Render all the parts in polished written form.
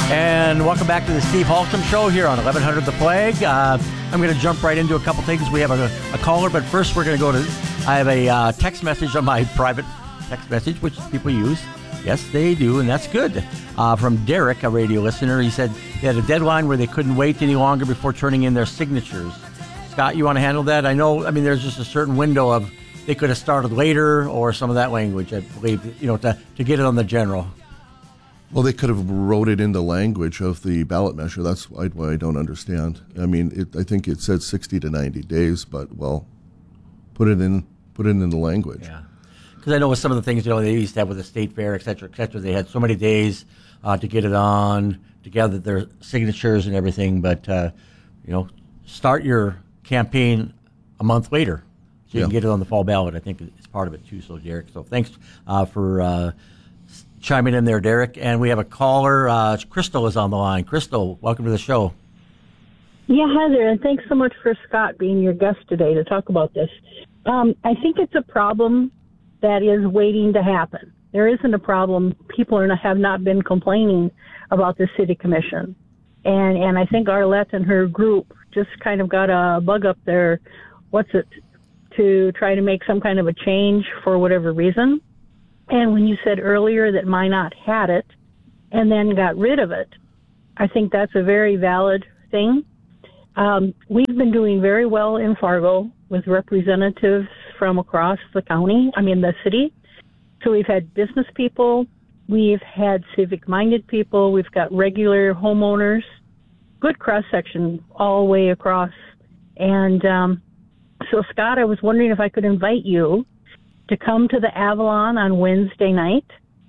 And welcome back to the Steve Haltom Show here on 1100 The Flag. I'm going to jump right into a couple things. We have a caller, but first we're going to go to... I have a text message on my private text message, which people use. Yes, they do, and that's good. From Derek, a radio listener. He said they had a deadline where they couldn't wait any longer before turning in their signatures. Scott, you want to handle that? I know, there's just a certain window of they could have started later or some of that language, I believe, to get it on the general. Well, they could have wrote it in the language of the ballot measure. That's why I don't understand. I think it said 60 to 90 days, but, put it in the language. Yeah. Because I know with some of the things, they used to have with the state fair, et cetera, they had so many days to get it on, to gather their signatures and everything. But, start your campaign a month later so you can get it on the fall ballot. I think it's part of it, too. So, Derek, thanks for chiming in there, Derek. And we have a caller. Crystal is on the line. Crystal, welcome to the show. Yeah, hi there, and thanks so much for Scott being your guest today to talk about this. I think it's a problem that is waiting to happen. There isn't a problem. People have not been complaining about the city commission. And I think Arlette and her group just kind of got a bug up their, to try to make some kind of a change for whatever reason. And when you said earlier that Minot had it and then got rid of it, I think that's a very valid thing. We've been doing very well in Fargo with representatives from across the county, the city. So we've had business people, we've had civic-minded people, we've got regular homeowners, good cross-section all the way across. And so, Scott, I was wondering if I could invite you to come to the Avalon on Wednesday night.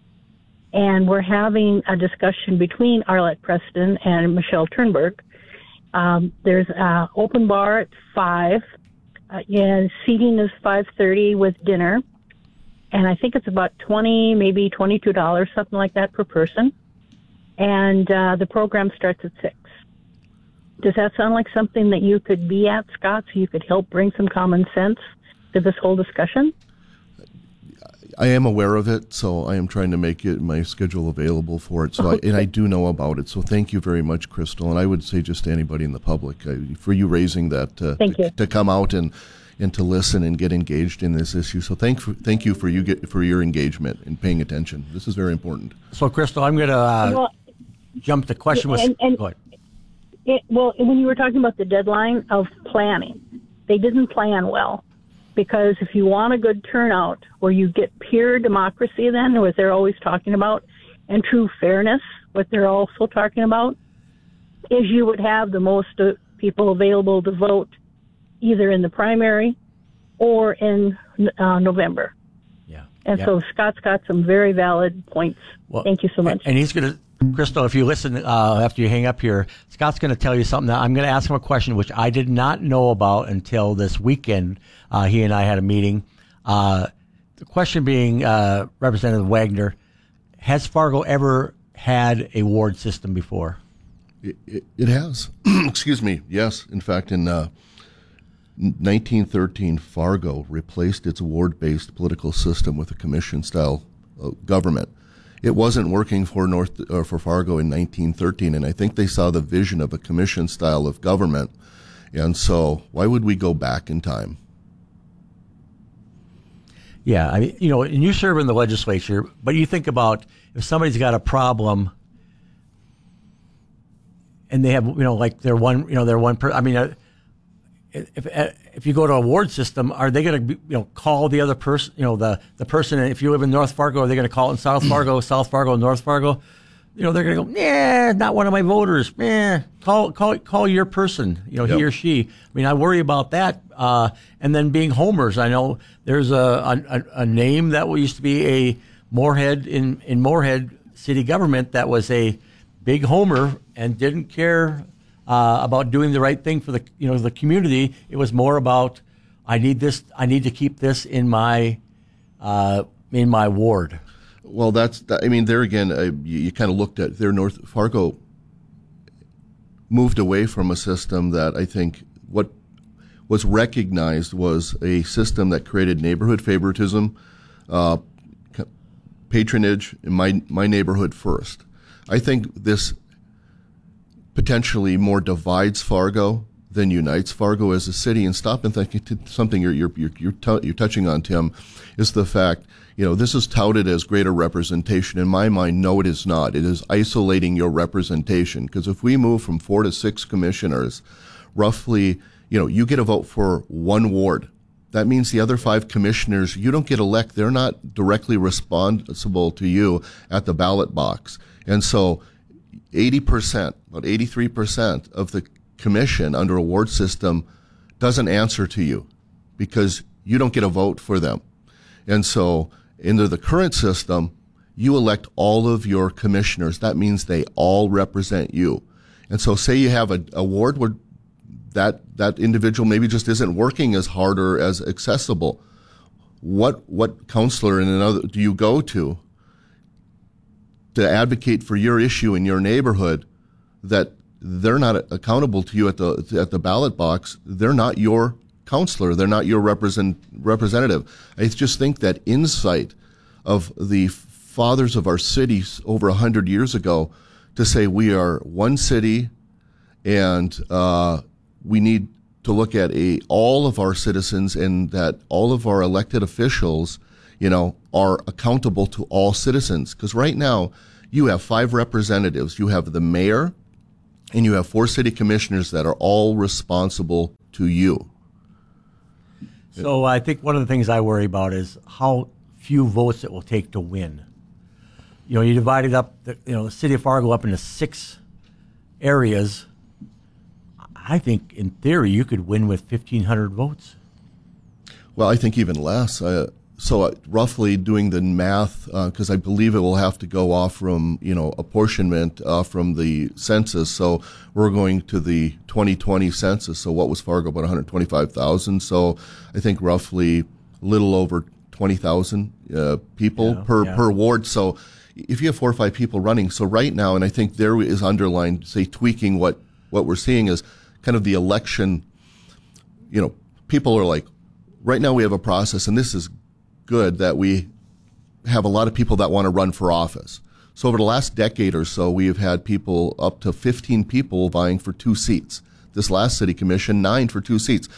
And we're having a discussion between Arlette Preston and Michelle Turnberg. There's an open bar at 5. Seating is $5.30 with dinner. And I think it's about $20, maybe $22, something like that per person. And the program starts at 6. Does that sound like something that you could be at, Scott, so you could help bring some common sense to this whole discussion? I am aware of it, so I am trying to make my schedule available for it. So I do know about it. So thank you very much, Crystal. And I would say just to anybody in the public, for you raising that to come out and to listen and get engaged in this issue. So thank you for your engagement and paying attention. This is very important. So, Crystal, I'm going to jump to question with. Go ahead. When you were talking about the deadline of planning, they didn't plan well. Because if you want a good turnout where you get pure democracy then, what they're always talking about, and true fairness, what they're also talking about, is you would have the most people available to vote either in the primary or in November. Yeah. And so Scott's got some very valid points. Well, thank you so much. And he's going to, Crystal, if you listen after you hang up here, Scott's going to tell you something. Now, I'm going to ask him a question which I did not know about until this weekend. He and I had a meeting. The question being, Representative Wagner, has Fargo ever had a ward system before? It has. Excuse me. Yes. In fact, in 1913, Fargo replaced its ward-based political system with a commission-style government. It wasn't working for Fargo in 1913, and I think they saw the vision of a commission style of government. And so, why would we go back in time? Yeah, and you serve in the legislature, but you think about if somebody's got a problem, and they have, they're one person. If you go to a ward system, are they going to call the other person, the person? If you live in North Fargo, are they going to call it in South Fargo, South Fargo, North Fargo? They're going to go, not one of my voters. Call your person, he or she. I worry about that. And then being homers, I know there's a name that used to be a Moorhead in Moorhead city government that was a big homer and didn't care about doing the right thing for the community. It was more about I need to keep this in my ward. Well, there again, you kind of looked at North Fargo moved away from a system that I think what was recognized was a system that created neighborhood favoritism, patronage in my neighborhood first. I think this potentially more divides Fargo than unites Fargo as a city. And stop and think something you're touching on, Tim, is the fact, this is touted as greater representation. In my mind, no, it is not. It is isolating your representation. Because if we move from 4 to 6 commissioners, roughly, you get a vote for one ward. That means the other 5 commissioners, you don't get elect. They're not directly responsible to you at the ballot box. And so 80%, about 83% of the commission under a ward system doesn't answer to you because you don't get a vote for them. And so under the current system, you elect all of your commissioners. That means they all represent you. And so say you have a ward where that individual maybe just isn't working as hard or as accessible. What counselor in another do you go to advocate for your issue in your neighborhood that they're not accountable to you at the ballot box? They're not your counselor. They're not your representative. I just think that insight of the fathers of our cities over 100 years ago to say we are one city and we need to look at all of our citizens and that all of our elected officials, are accountable to all citizens. Because right now you have 5 representatives. You have the mayor and you have 4 city commissioners that are all responsible to you. So I think one of the things I worry about is how few votes it will take to win. You divided up the city of Fargo up into 6 areas. I think, in theory, you could win with 1,500 votes. Well, I think even less. Roughly doing the math, because I believe it will have to go off from, apportionment from the census. So we're going to the 2020 census. So what was Fargo? About 125,000. So I think roughly a little over 20,000 people per ward. So if you have 4 or 5 people running, so right now, and I think there is underlined, say, tweaking what we're seeing is kind of the election, people are like, right now we have a process, and this is good that we have a lot of people that want to run for office. So over the last decade or so, we have had people, up to 15 people vying for 2 seats. This last city commission, 9 for 2 seats.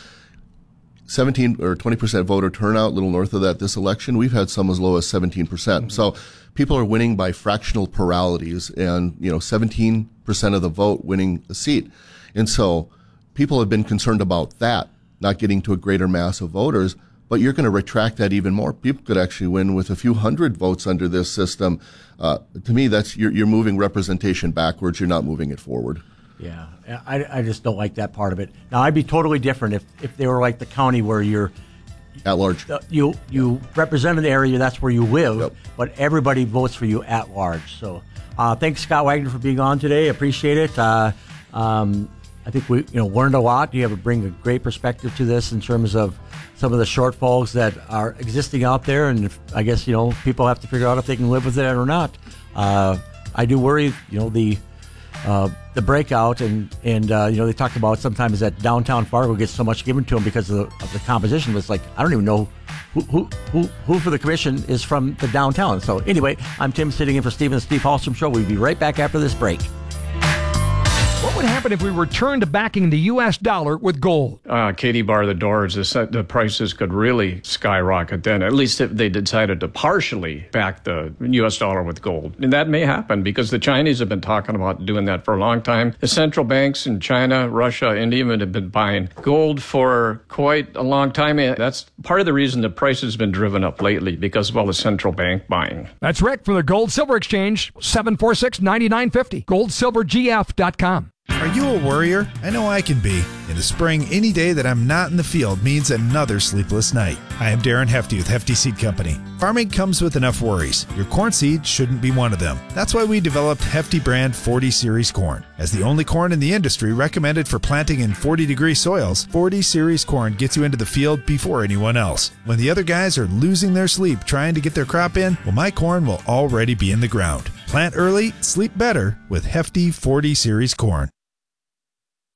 17 or 20% voter turnout, a little north of that this election. We've had some as low as 17%. Mm-hmm. So people are winning by fractional pluralities and, 17% of the vote winning a seat. And so people have been concerned about that, not getting to a greater mass of voters, but you're going to retract that even more. People could actually win with a few hundred votes under this system. To me, that's you're moving representation backwards. You're not moving it forward. Yeah, I just don't like that part of it. Now, I'd be totally different if they were like the county where you're at large. You represent an area, that's where you live, yep. But everybody votes for you at large. So thanks, Scott Wagner, for being on today. Appreciate it. I think we learned a lot. You bring a great perspective to this in terms of some of the shortfalls that are existing out there, and I guess people have to figure out if they can live with it or not. I do worry, the breakout and they talked about sometimes that downtown Fargo gets so much given to them because of the composition. It's like I don't even know who for the commission is from the downtown. So anyway, I'm Tim sitting in for Steve and the Steve Hallstrom Show. We'll be right back after this break. What would happen if we returned to backing the U.S. dollar with gold? Katie bar the doors. The prices could really skyrocket then, at least if they decided to partially back the U.S. dollar with gold. And that may happen because the Chinese have been talking about doing that for a long time. The central banks in China, Russia, India have been buying gold for quite a long time. And that's part of the reason the price has been driven up lately, because of all the central bank buying. That's Rick from the Gold Silver Exchange, 746-9950, goldsilvergf.com. Are you a worrier? I know I can be. In the spring, any day that I'm not in the field means another sleepless night. I am Darren Hefty with Hefty Seed Company. Farming comes with enough worries. Your corn seed shouldn't be one of them. That's why we developed Hefty brand 40 Series corn. As the only corn in the industry recommended for planting in 40-degree soils, 40 Series corn gets you into the field before anyone else. When the other guys are losing their sleep trying to get their crop in, well, my corn will already be in the ground. Plant early, sleep better with Hefty 40 Series corn.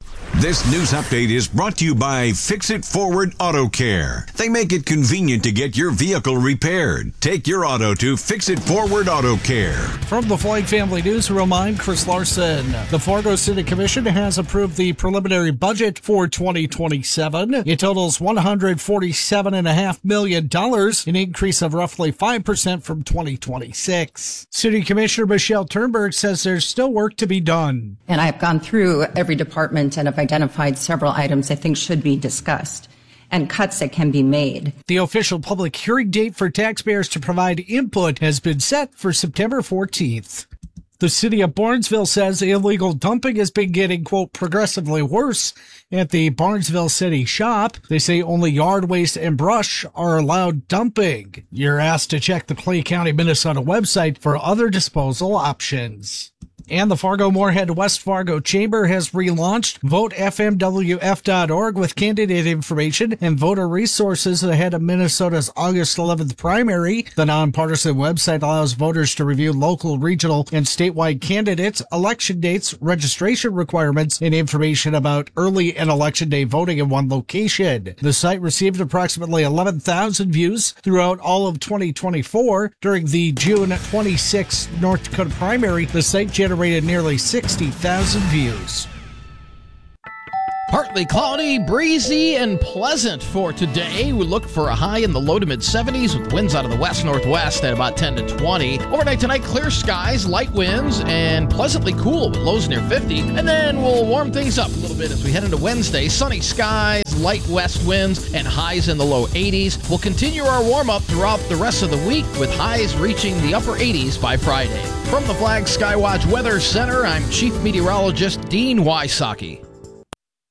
This news update is brought to you by Fix It Forward Auto Care. They make it convenient to get your vehicle repaired. Take your auto to Fix It Forward Auto Care. From the Floyd Family Newsroom, I'm Chris Larson. The Fargo City Commission has approved the preliminary budget for 2027. It totals $147.5 million, an increase of roughly 5% from 2026. City Commissioner Michelle Turnberg says there's still work to be done. And I've gone through every department and have identified several items I think should be discussed and cuts that can be made. The official public hearing date for taxpayers to provide input has been set for September 14th. The city of Barnesville says illegal dumping has been getting, quote, progressively worse at the Barnesville City shop. They say only yard waste and brush are allowed dumping. You're asked to check the Clay County, Minnesota website for other disposal options. And the Fargo-Moorhead West Fargo Chamber has relaunched VoteFMWF.org with candidate information and voter resources ahead of Minnesota's August 11th primary. The nonpartisan website allows voters to review local, regional, and statewide candidates, election dates, registration requirements, and information about early and election day voting in one location. The site received approximately 11,000 views throughout all of 2024. During the June 26th North Dakota primary, the site generated nearly 60,000 views. Partly cloudy, breezy, and pleasant for today. We look for a high in the low to mid 70s with winds out of the west-northwest at about 10 to 20. Overnight tonight, clear skies, light winds, and pleasantly cool with lows near 50. And then we'll warm things up a little bit as we head into Wednesday. Sunny skies, light west winds, and highs in the low 80s. We'll continue our warm-up throughout the rest of the week with highs reaching the upper 80s by Friday. From the Flag Skywatch Weather Center, I'm Chief Meteorologist Dean Wysocki.